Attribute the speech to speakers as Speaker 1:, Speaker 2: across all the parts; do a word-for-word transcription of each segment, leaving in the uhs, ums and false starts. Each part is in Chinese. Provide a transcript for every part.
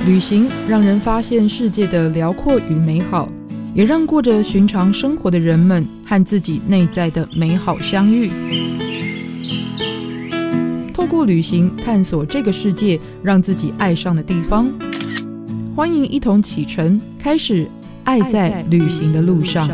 Speaker 1: 旅行让人发现世界的辽阔与美好，也让过着寻常生活的人们和自己内在的美好相遇。透过旅行探索这个世界让自己爱上的地方，欢迎一同启程，开始爱在旅行的路上。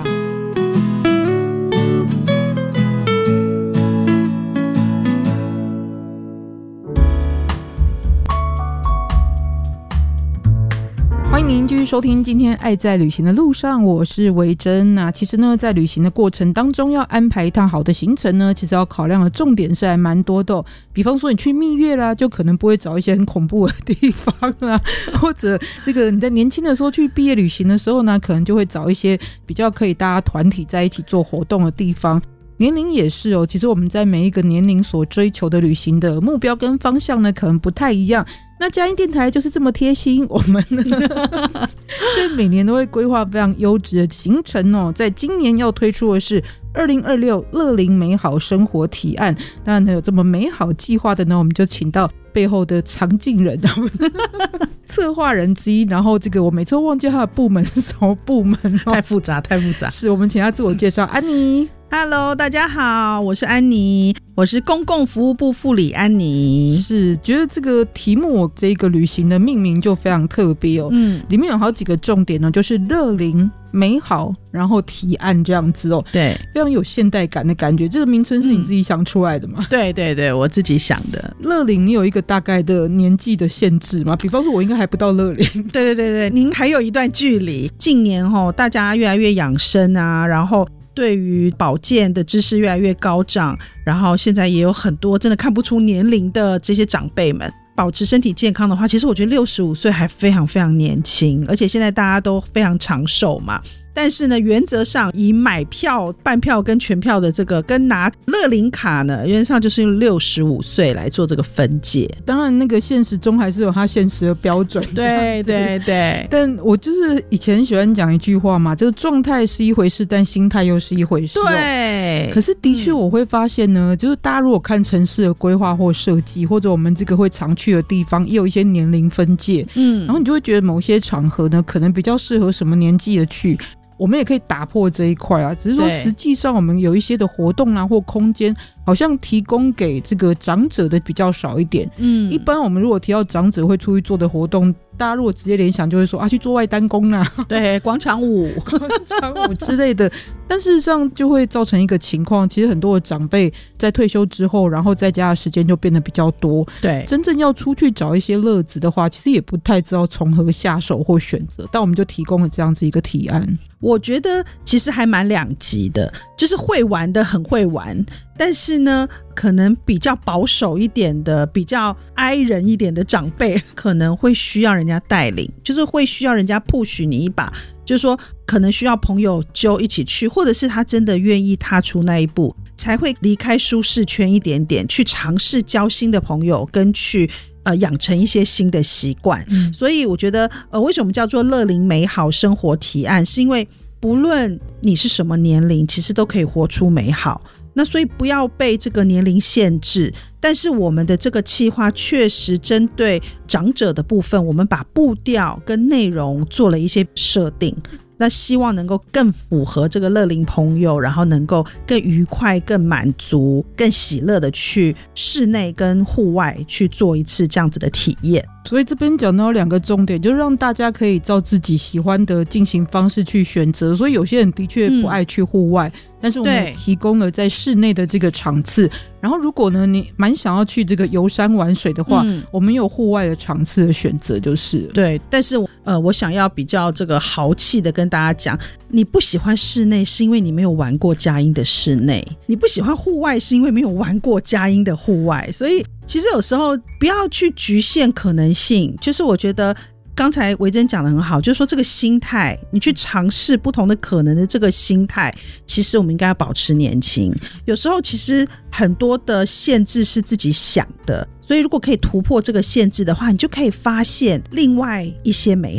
Speaker 1: 欢迎您继续收听今天爱在旅行的路上，我是维珍。那其实呢，在旅行的过程当中要安排一趟好的行程呢，其实要考量的重点是还蛮多的、哦、比方说你去蜜月啦，就可能不会找一些很恐怖的地方啦，或者这个你在年轻的时候去毕业旅行的时候呢，可能就会找一些比较可以大家团体在一起做活动的地方。年龄也是哦，其实我们在每一个年龄所追求的旅行的目标跟方向呢，可能不太一样。那佳音电台就是这么贴心，我们呢在每年都会规划非常优质的行程哦。在今年要推出的是二零二六乐龄美好生活提案，当然呢有这么美好计划的呢，我们就请到背后的藏镜人策划人之一，然后这个我每次都忘记他的部门是什么部门、哦、
Speaker 2: 太复杂太复杂。
Speaker 1: 是我们请他自我介绍，安妮。
Speaker 2: Hello， 大家好，我是安妮，我是公共服务部副理安妮。
Speaker 1: 是觉得这个题目这个旅行的命名就非常特别哦，嗯，里面有好几个重点呢，就是乐龄美好然后提案这样子哦，
Speaker 2: 对，
Speaker 1: 非常有现代感的感觉。这个名称是你自己想出来的吗？
Speaker 2: 嗯、对对对，我自己想的。
Speaker 1: 乐龄你有一个大概的年纪的限制吗？比方说我应该还不到乐龄。
Speaker 2: 对对对对，您还有一段距离。近年、哦、大家越来越养生啊，然后对于保健的知识越来越高涨，然后现在也有很多真的看不出年龄的这些长辈们保持身体健康的话，其实我觉得六十五岁还非常非常年轻，而且现在大家都非常长寿嘛。但是呢，原则上以买票、半票跟全票的这个跟拿乐龄卡呢，原则上就是用六十五岁来做这个分界。
Speaker 1: 当然，那个现实中还是有它现实的标准。
Speaker 2: 对对对。
Speaker 1: 但我就是以前喜欢讲一句话嘛，这个状态是一回事，但心态又是一回事、哦。
Speaker 2: 对。
Speaker 1: 可是的确我会发现呢、嗯，就是大家如果看城市的规划或设计，或者我们这个会常去的地方，也有一些年龄分界。嗯。然后你就会觉得某些场合呢，可能比较适合什么年纪的去。我们也可以打破这一块啊，只是说实际上我们有一些的活动啊或空间好像提供给这个长者的比较少一点。嗯，一般我们如果提到长者会出去做的活动，大家如果直接联想就会说啊，去做外单工啊，
Speaker 2: 对，广场舞
Speaker 1: 广场舞之类的。但事实上就会造成一个情况，其实很多的长辈在退休之后，然后在家的时间就变得比较多。对，真正要出去找一些乐子的话，其实也不太知道从何下手或选择，但我们就提供了这样子一个提案。
Speaker 2: 我觉得其实还蛮两极的，就是会玩的很会玩，但是呢可能比较保守一点的比较哀人一点的长辈可能会需要人家带领，就是会需要人家 push 你一把，就是说可能需要朋友揪一起去，或者是他真的愿意踏出那一步，才会离开舒适圈一点点，去尝试交新的朋友跟去呃，养成一些新的习惯、嗯、所以我觉得呃，为什么叫做乐龄美好生活提案，是因为不论你是什么年龄其实都可以活出美好，那所以不要被这个年龄限制，但是我们的这个企划确实针对长者的部分，我们把步调跟内容做了一些设定，那希望能够更符合这个乐龄朋友，然后能够更愉快更满足更喜乐的去室内跟户外去做一次这样子的体验。
Speaker 1: 所以这边讲到两个重点，就是让大家可以照自己喜欢的进行方式去选择，所以有些人的确不爱去户外、嗯、但是我们提供了在室内的这个场次，然后如果呢你蛮想要去这个游山玩水的话、嗯、我们有户外的场次的选择，就是
Speaker 2: 对。但是呃，我想要比较这个豪气的跟大家讲，你不喜欢室内是因为你没有玩过佳音的室内，你不喜欢户外是因为没有玩过佳音的户外，所以其实有时候不要去局限可能性，就是我觉得刚才维珍讲得很好，就是说这个心态，你去尝试不同的可能的这个心态，其实我们应该要保持年轻。有时候其实很多的限制是自己想的，所以如果可以突破这个限制的话，你就可以发现另外一些美好。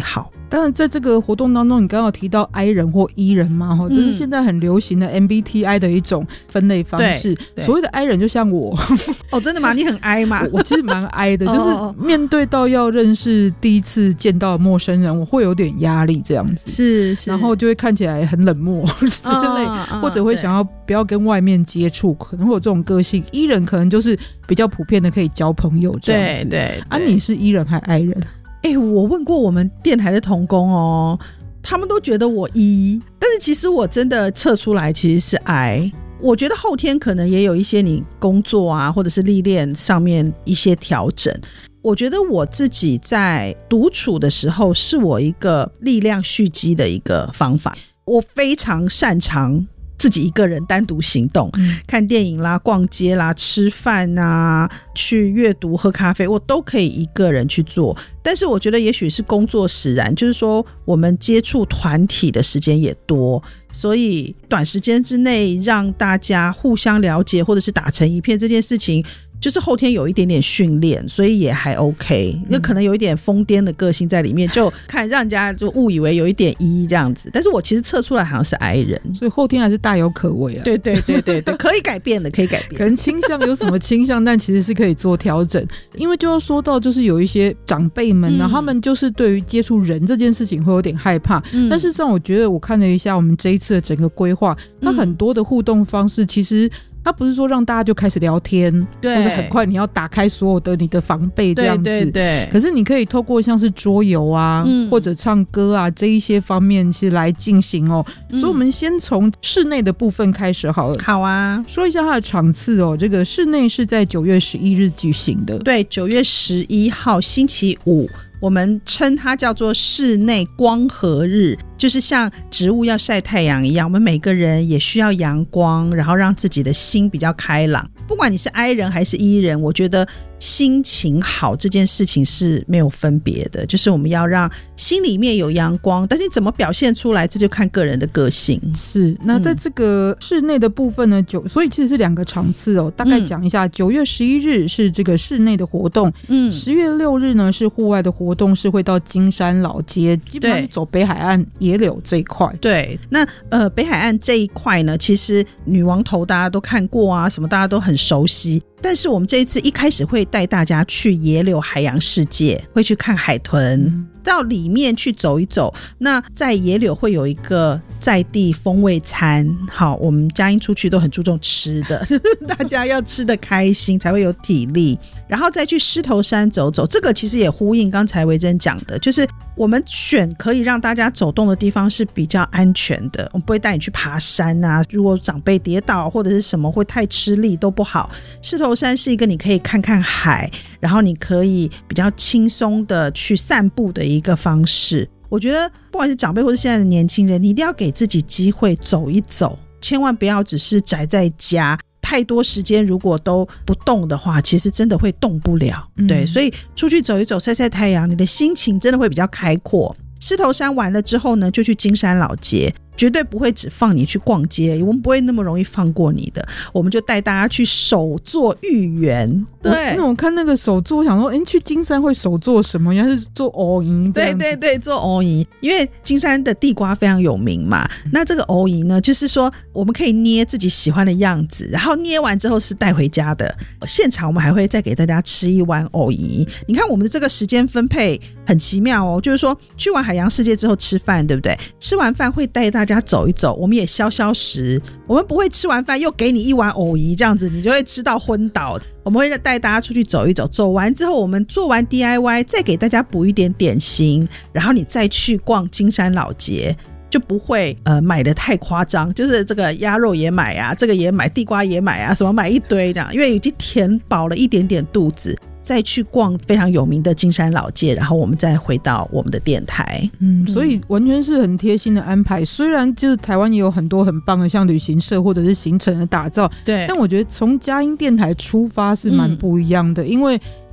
Speaker 1: 当然在这个活动当中，你刚刚有提到 I 人或 E 人嘛、嗯、这是现在很流行的 M B T I 的一种分类方式。所谓的 I 人就像我
Speaker 2: 哦，真的吗？你很 I 吗？
Speaker 1: 我, 我其实蛮 I 的就是面对到要认识第一次见到的陌生人，我会有点压力这样子，
Speaker 2: 是是，
Speaker 1: 然后就会看起来很冷漠之类、哦哦、或者会想要不要跟外面接触，可能会有这种个性。 E 人可能就是比较普遍的可以交朋友这样子。对 对, 对啊，你是 E 人还 I 人？
Speaker 2: 哎、欸，我问过我们电台的同工哦，他们都觉得我 E， 但是其实我真的测出来其实是 I。 我觉得后天可能也有一些你工作啊或者是历练上面一些调整。我觉得我自己在独处的时候是我一个力量蓄积的一个方法，我非常擅长自己一个人单独行动、嗯、看电影啦、逛街啦、吃饭啊、去阅读、喝咖啡，我都可以一个人去做。但是我觉得也许是工作使然，就是说我们接触团体的时间也多，所以短时间之内让大家互相了解或者是打成一片这件事情，就是后天有一点点训练，所以也还 OK。那可能有一点疯癫的个性在里面，就看让人家就误以为有一点 E 这样子，但是我其实测出来好像是 I 人，
Speaker 1: 所以后天还是大有可为啊。
Speaker 2: 对对对对对，可以改变的，可以改变。
Speaker 1: 可能倾向有什么倾向，但其实是可以做调整。因为就要说到，就是有一些长辈们，然后他们就是对于接触人这件事情会有点害怕。嗯、但事实上，我觉得我看了一下我们这一次的整个规划，它很多的互动方式其实。它不是说让大家就开始聊天，或者很快你要打开所有的你的防备这样子，对对对。可是你可以透过像是桌游啊、嗯、或者唱歌啊这一些方面是来进行哦、嗯。所以我们先从室内的部分开始好了。
Speaker 2: 好啊，
Speaker 1: 说一下它的场次哦。这个室内是在九月十一日举行的，
Speaker 2: 对，九月十一号星期五。我们称它叫做室内光合日，就是像植物要晒太阳一样，我们每个人也需要阳光，然后让自己的心比较开朗。不管你是 I 人还是 E 人，我觉得心情好这件事情是没有分别的，就是我们要让心里面有阳光，但是你怎么表现出来这就看个人的个性。
Speaker 1: 是，那在这个室内的部分呢，九所以其实是两个场次哦，大概讲一下。九、嗯、月十一日是这个室内的活动，嗯，十月六日呢是户外的活动，是会到金山老街，基本上是走北海岸野柳这一块。
Speaker 2: 对，那呃北海岸这一块呢，其实女王头大家都看过啊，什么大家都很熟悉。但是我们这一次一开始会带大家去野柳海洋世界，会去看海豚、嗯、到里面去走一走。那在野柳会有一个在地风味餐，好，我们佳音出去都很注重吃的大家要吃得开心才会有体力。然后再去狮头山走走，这个其实也呼应刚才维珍讲的，就是我们选可以让大家走动的地方是比较安全的，我们不会带你去爬山啊，如果长辈跌倒或者是什么会太吃力都不好。狮头山是一个你可以看看海，然后你可以比较轻松的去散步的一个方式。我觉得不管是长辈或是现在的年轻人，你一定要给自己机会走一走，千万不要只是宅在家，太多时间如果都不动的话，其实真的会动不了、嗯、对，所以出去走一走晒晒太阳，你的心情真的会比较开阔。狮头山完了之后呢，就去金山老街，绝对不会只放你去逛街，我们不会那么容易放过你的，我们就带大家去手做芋圆。对，
Speaker 1: 那我看那个手做，我想说，哎，去金山会手做什么？原来是做藕银。
Speaker 2: 对对对，做藕银，因为金山的地瓜非常有名嘛。嗯、那这个藕银呢，就是说我们可以捏自己喜欢的样子，然后捏完之后是带回家的。现场我们还会再给大家吃一碗藕银。你看我们的这个时间分配很奇妙哦，就是说去完海洋世界之后吃饭，对不对？吃完饭会带大家走一走，我们也消消食，我们不会吃完饭又给你一碗藕银这样子，你就会吃到昏倒。我们会带大家出去走一走，走完之后我们做完 D I Y 再给大家补一点点心，然后你再去逛金山老街，就不会呃买的太夸张，就是这个鸭肉也买啊，这个也买，地瓜也买啊，什么买一堆这样，因为已经填饱了一点点肚子，再去逛非常有名的金山老街，然后我们再回到我们的电台。
Speaker 1: 嗯，所以完全是很贴心的安排。虽然就是台湾也有很多很棒的像旅行社或者是行程的打造，对，但我觉得从佳音电台出发是蛮不一样的、嗯、因为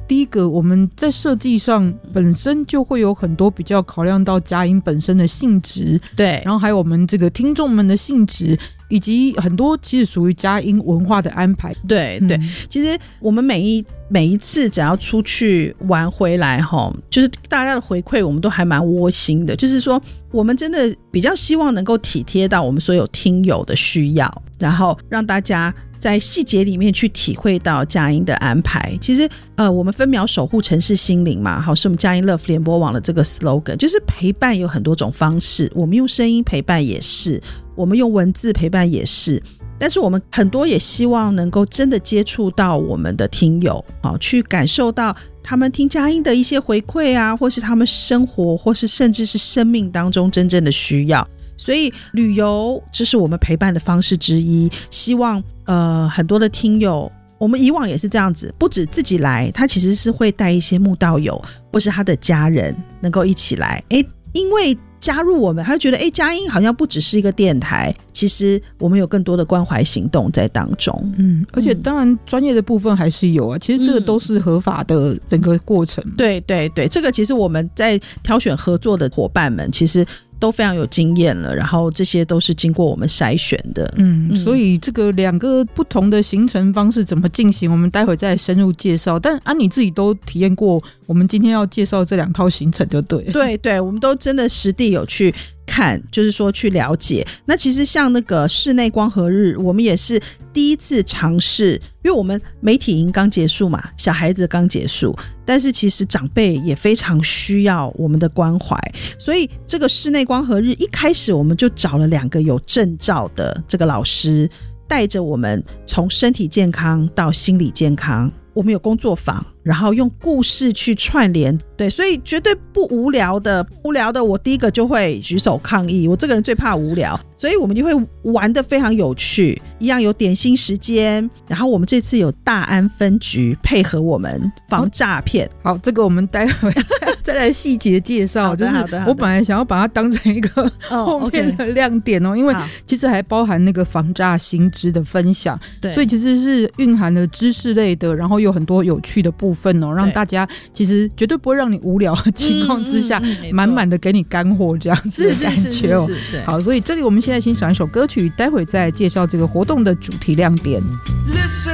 Speaker 1: 第一个我们在设计上本身就会有很多比较考量到佳音本身的性质，
Speaker 2: 对，
Speaker 1: 然后还有我们这个听众们的性质，以及很多其实属于佳音文化的安排。
Speaker 2: 对对、嗯、其实我们每一每一次只要出去玩回来齁，就是大家的回馈我们都还蛮窝心的，就是说我们真的比较希望能够体贴到我们所有听友的需要，然后让大家在细节里面去体会到佳音的安排。其实呃，我们分秒守护城市心灵嘛，好，是我们佳音 Love 联播网的这个 slogan， 就是陪伴有很多种方式，我们用声音陪伴也是，我们用文字陪伴也是，但是我们很多也希望能够真的接触到我们的听友，好，去感受到他们听佳音的一些回馈啊，或是他们生活或是甚至是生命当中真正的需要。所以旅游这是我们陪伴的方式之一，希望呃很多的听友，我们以往也是这样子，不止自己来，他其实是会带一些慕道友或是他的家人能够一起来，诶，因为加入我们，他就觉得哎，佳音好像不只是一个电台，其实我们有更多的关怀行动在当中。
Speaker 1: 嗯，而且当然专业的部分还是有啊，其实这个都是合法的整个过程。
Speaker 2: 嗯、对对对，这个其实我们在挑选合作的伙伴们，其实都非常有经验了，然后这些都是经过我们筛选的。
Speaker 1: 嗯，嗯所以这个两个不同的行程方式怎么进行，我们待会再深入介绍。但啊，你自己都体验过我们今天要介绍这两套行程就对了。
Speaker 2: 对对，我们都真的实地有去看，就是说去了解。那其实像那个室内光合日，我们也是第一次尝试，因为我们媒体营刚结束嘛，小孩子刚结束，但是其实长辈也非常需要我们的关怀，所以这个室内光合日一开始我们就找了两个有证照的这个老师，带着我们从身体健康到心理健康，我们有工作坊，然后用故事去串联，对，所以绝对不无聊的。无聊的我第一个就会举手抗议，我这个人最怕无聊，所以我们就会玩得非常有趣，一样有点心时间，然后我们这次有大安分局配合我们防诈骗。
Speaker 1: 好，好，这个我们待会再来细节介绍。就是我本来想要把它当成一个后面的亮点哦， oh, okay. 因为其实还包含那个防诈新知的分享，对，所以其实是蕴含了知识类的，然后有很多有趣的部分哦，让大家其实绝对不会让你无聊的情况之下，满满的给你干货这样子的感觉哦。好，所以这里我们现在欣赏一首歌曲，待会再介绍这个活动的主题亮点。